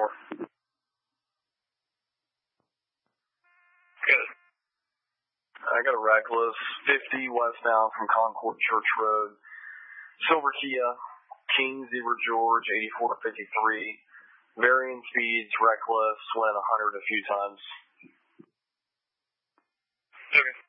Good. I got a reckless 50 westbound from Concord Church Road. Silver Kia, King Zebra George, 8453. Varying speeds, reckless, went 100 a few times. Okay.